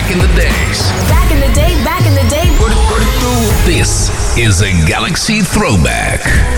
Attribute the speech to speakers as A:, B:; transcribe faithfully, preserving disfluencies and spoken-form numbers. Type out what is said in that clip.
A: back in the days.
B: Back in the day, back in the day.
A: This is a Galaxy Throwback.